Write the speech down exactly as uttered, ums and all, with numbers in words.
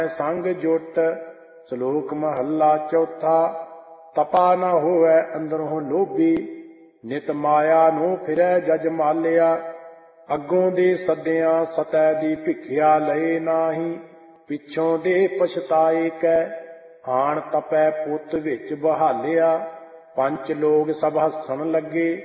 ਸੰਗ ਜੁਟ। ਸ਼ਲੋਕ ਮਹੱਲਾ ਚੌਥਾ। ਤਪਾ ਨਾ ਹੋਵੈ ਅੰਦਰੋਂ ਲੋਭੀ, ਨਿਤ ਮਾਇਆ ਨੂੰ ਫਿਰੈ ਜਜ ਮਾਲਿਆ। ਅੱਗੋਂ ਦੇ ਸੱਦਿਆਂ ਸਤੈ ਦੀ ਭਿਖਿਆ ਲਏ ਨਾਹੀਂ, ਪਿੱਛੋਂ ਦੇ ਪਛਤਾਏ ਕੈ ਆਣ ਤਪੈ ਪੁੱਤ ਵਿੱਚ ਬਹਾਲਿਆ। ਪੰਚ ਲੋਕ ਸਭ ਹੱਸਣ ਲੱਗੇ,